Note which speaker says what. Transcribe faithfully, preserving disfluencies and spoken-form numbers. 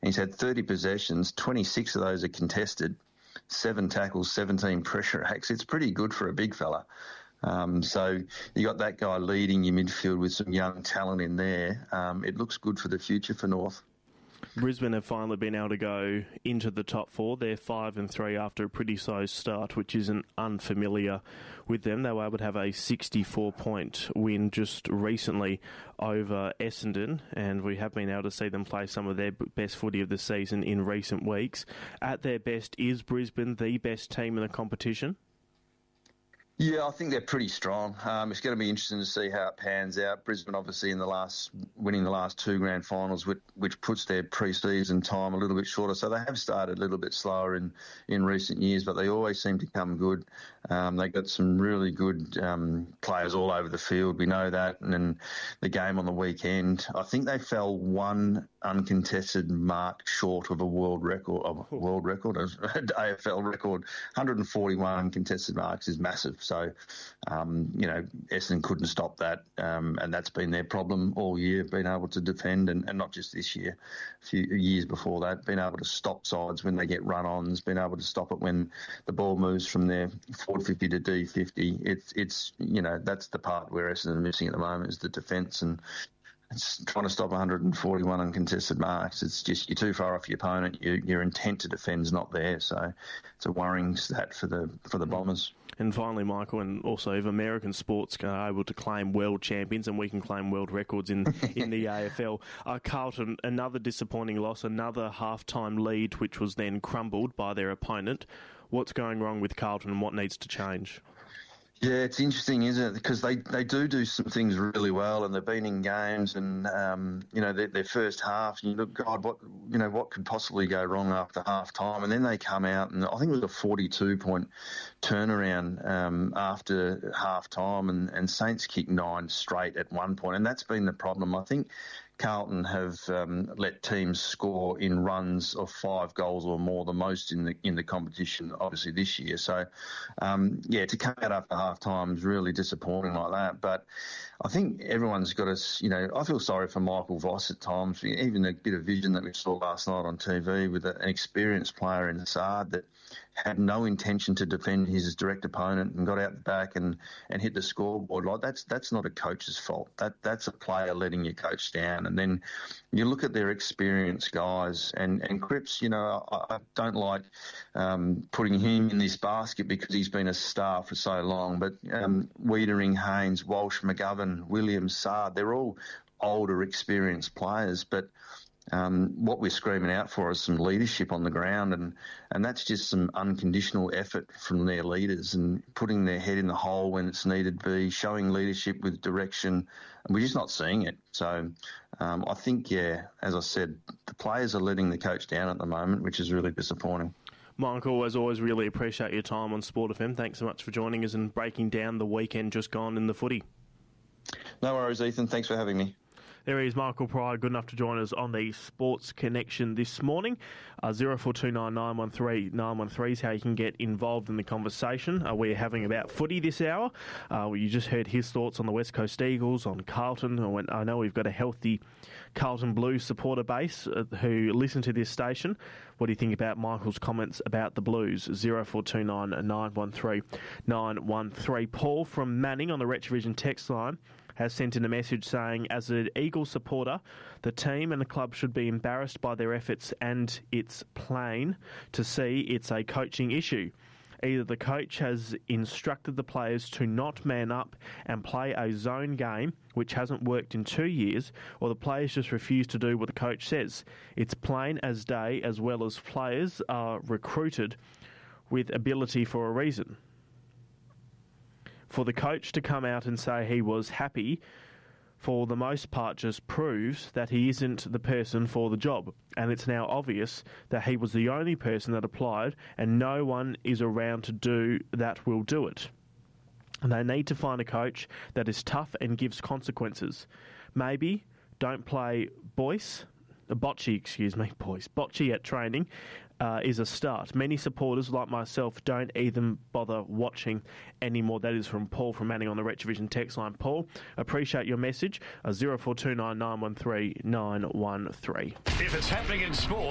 Speaker 1: he's had thirty possessions, twenty-six of those are contested, seven tackles, seventeen pressure acts. It's pretty good for a big fella. Um, so you got that guy leading your midfield with some young talent in there. Um, it looks good for the future for North.
Speaker 2: Brisbane have finally been able to go into the top four. They're five and three after a pretty slow start, which isn't unfamiliar with them. They were able to have a sixty-four point win just recently over Essendon, and we have been able to see them play some of their best footy of the season in recent weeks. At their best, is Brisbane the best team in the competition?
Speaker 1: Yeah, I think they're pretty strong. Um, it's going to be interesting to see how it pans out. Brisbane, obviously, in the last winning the last two grand finals, which, which puts their pre-season time a little bit shorter. So they have started a little bit slower in, in recent years, but they always seem to come good. Um, they got some really good um, players all over the field. We know that. And then the game on the weekend, I think they fell one uncontested mark short of a world record, of a world record, an A F L record. one hundred forty-one uncontested marks is massive. So, um, you know, Essendon couldn't stop that, um, and that's been their problem all year, being able to defend, and, and not just this year, a few years before that, being able to stop sides when they get run-ons, being able to stop it when the ball moves from their forward fifty to D fifty. It's, it's you know, that's the part where Essendon are missing at the moment is the defence, and it's trying to stop one hundred forty-one uncontested marks. It's just you're too far off your opponent. You, your intent to defend is not there, so it's a worrying stat for the for the Bombers.
Speaker 2: And finally, Michael, and also if American sports are able to claim world champions and we can claim world records in, in the A F L, uh, Carlton, another disappointing loss, another half-time lead which was then crumbled by their opponent. What's going wrong with Carlton and what needs to change?
Speaker 1: Yeah, it's interesting, isn't it? Because they, they do do some things really well, and they've been in games, and um, you know their, their first half. And you look, God, what you know, what could possibly go wrong after half time? And then they come out, and I think it was a forty-two point turnaround um, after half time, and, and Saints kicked nine straight at one point, and that's been the problem. I think Carlton have um, let teams score in runs of five goals or more, the most in the in the competition, obviously this year. So, um, yeah, to come out after half time is really disappointing like that. But I think everyone's got to, you know, I feel sorry for Michael Voss at times. Even a bit of vision that we saw last night on T V with an experienced player in Saad that had no intention to defend his direct opponent and got out the back and, and hit the scoreboard. Like that's that's not a coach's fault. That that's a player letting your coach down. And then you look at their experienced guys, and, and Cripps, you know, I, I don't like um, putting him in this basket because he's been a star for so long. But um, Wiedering, Haynes, Walsh, McGovern, Williams, Saad, they're all older, experienced players, but Um, what we're screaming out for is some leadership on the ground, and, and that's just some unconditional effort from their leaders and putting their head in the hole when it's needed to be, showing leadership with direction, and we're just not seeing it. So um, I think, yeah, as I said, the players are letting the coach down at the moment, which is really disappointing.
Speaker 2: Michael, as always, really appreciate your time on Sport F M. Thanks so much for joining us and breaking down the weekend just gone in the footy.
Speaker 1: No worries, Ethan. Thanks for having me.
Speaker 2: There he is, Michael Pryor, good enough to join us on the Sports Connection this morning. Uh, zero four two nine nine one three nine one three is how you can get involved in the conversation. Uh, we're having about footy this hour. Uh, you just heard his thoughts on the West Coast Eagles, on Carlton. I know we've got a healthy Carlton Blues supporter base uh, who listen to this station. What do you think about Michael's comments about the Blues? zero four two nine nine one three nine one three. Paul from Manning on the Retrovision text line has sent in a message saying, as an Eagles supporter, the team and the club should be embarrassed by their efforts, and it's plain to see it's a coaching issue. Either the coach has instructed the players to not man up and play a zone game, which hasn't worked in two years, or the players just refuse to do what the coach says. It's plain as day, as well as players are recruited with ability for a reason. For the coach to come out and say he was happy, for the most part, just proves that he isn't the person for the job. And it's now obvious that he was the only person that applied, and no one is around to do that will do it. And they need to find a coach that is tough and gives consequences. Maybe don't play Boyce, Bocce, excuse me, Boyce, Bocce at training uh, is a start. Many supporters, like myself, don't even bother watching anymore. That is from Paul from Manning on the Retrovision text line. Paul, appreciate your message. Uh, zero four two nine nine one three nine one three.
Speaker 3: If it's happening in sport,